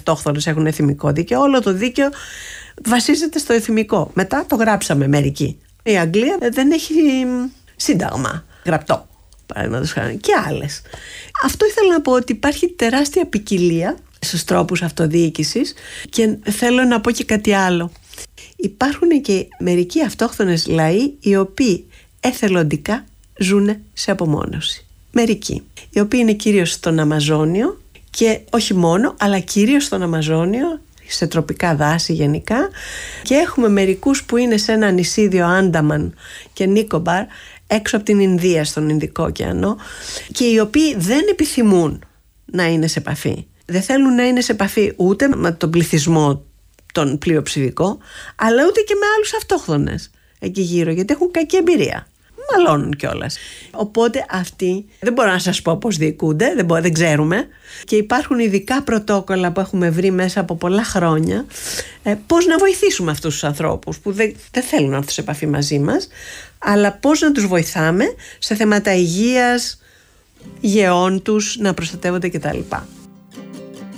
αυτόχθονες έχουν εθιμικό δίκαιο. Όλο το δίκαιο βασίζεται στο εθιμικό. Μετά το γράψαμε μερικοί. Η Αγγλία δεν έχει σύνταγμα γραπτό, παραδείγματος χάρη, και άλλες. Αυτό ήθελα να πω, ότι υπάρχει τεράστια ποικιλία στους τρόπους αυτοδιοίκησης, και θέλω να πω και κάτι άλλο. Υπάρχουν και μερικοί αυτόχθονες λαοί οι οποίοι εθελοντικά ζουν σε απομόνωση. Μερικοί, οι οποίοι είναι κυρίως στον Αμαζόνιο, και όχι μόνο, αλλά κυρίως στον Αμαζόνιο, σε τροπικά δάση γενικά, και έχουμε μερικούς που είναι σε ένα νησίδιο, Άνταμαν και Νίκομπαρ, έξω από την Ινδία, στον Ινδικό ωκεανό, και οι οποίοι δεν επιθυμούν να είναι σε επαφή. Δεν θέλουν να είναι σε επαφή ούτε με τον πληθυσμό τον πλειοψηφικό, αλλά ούτε και με άλλους αυτόχθονες εκεί γύρω, γιατί έχουν κακή εμπειρία. Μαλώνουν κιόλας. Οπότε αυτοί δεν μπορώ να σας πω πώς διοικούνται, δεν ξέρουμε, και υπάρχουν ειδικά πρωτόκολλα που έχουμε βρει μέσα από πολλά χρόνια, πώς να βοηθήσουμε αυτούς τους ανθρώπους που δεν θέλουν να έρθουν σε επαφή μαζί μας, αλλά πώς να τους βοηθάμε σε θέματα υγείας, γεών τους, να προστατεύονται κτλ.